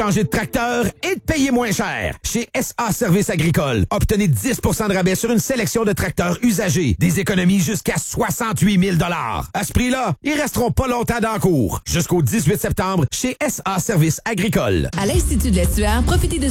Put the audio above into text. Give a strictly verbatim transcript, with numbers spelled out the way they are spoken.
changer de tracteur et de payer moins cher. Chez S A Service Agricole, obtenez dix pour cent de rabais sur une sélection de tracteurs usagés. Des économies jusqu'à soixante-huit mille dollars. À ce prix-là, ils resteront pas longtemps dans le cours. Jusqu'au dix-huit septembre, chez S A Service Agricole. À l'Institut de l'estuaire, profitez de